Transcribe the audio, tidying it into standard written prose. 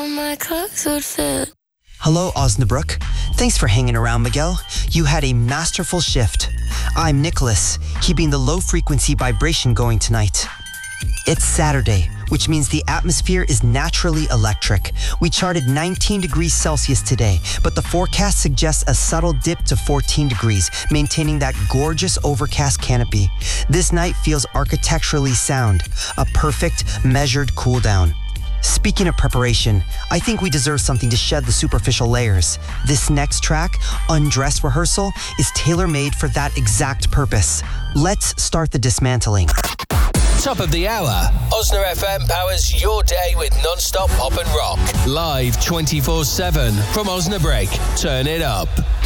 My clothes would fit. Hello, Osnabrück. Thanks for hanging around, Miguel. You had a masterful shift. I'm Nicholas, keeping the low-frequency vibration going tonight. It's Saturday, which means the atmosphere is naturally electric. We charted 19 degrees Celsius today, but the forecast suggests a subtle dip to 14 degrees, maintaining that gorgeous overcast canopy. This night feels architecturally sound, a perfect, measured cool down. Speaking of preparation, I think we deserve something to shed the superficial layers. This next track, Undress Rehearsal, is tailor-made for that exact purpose. Let's start the dismantling. Top of the hour, Osna FM powers your day with non-stop pop and rock. Live 24/7 from Osnabrück. Turn it up.